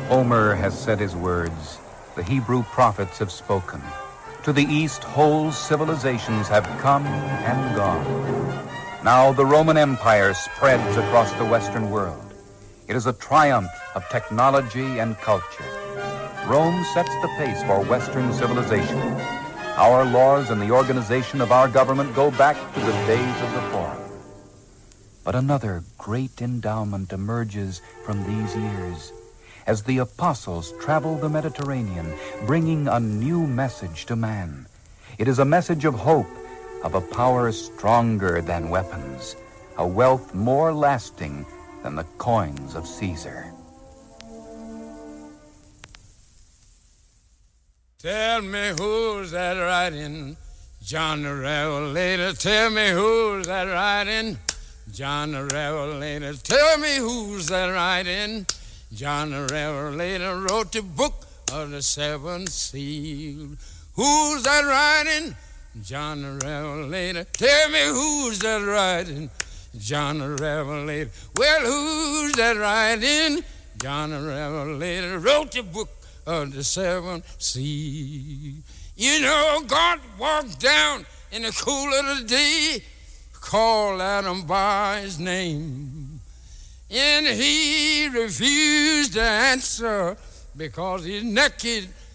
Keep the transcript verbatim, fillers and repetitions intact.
Homer has said his words. The Hebrew prophets have spoken. To the east, whole civilizations have come and gone. Now the Roman Empire spreads across the Western world. It is a triumph of technology and culture. Rome sets the pace for Western civilization. Our laws and the organization of our government go back to the days of the Forum. But another great endowment emerges from these years as the apostles travel the Mediterranean, bringing a new message to man. It is a message of hope, of a power stronger than weapons, a wealth more lasting than the coins of Caesar. Tell me who's that riding, John the Revelator. Tell me who's that riding, John the Revelator. Tell me who's that riding. John the Revelator wrote the book of the seven seals. Who's that riding? John the Revelator. Tell me who's that riding? John the Revelator. Well, who's that riding? John the Revelator wrote the book of the seven seals. You know, God walked down in the cool of the day, called Adam by his name. And he refused to answer because he's naked